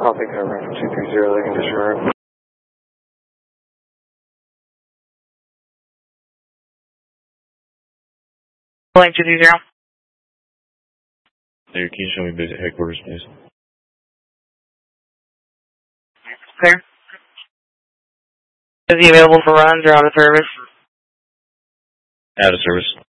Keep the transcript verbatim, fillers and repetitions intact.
I'll take that run from two three zero, they can disregard. Flight two three zero. There, can you show me basic headquarters, please? Clear. Is he available for runs or out of service? Out of service.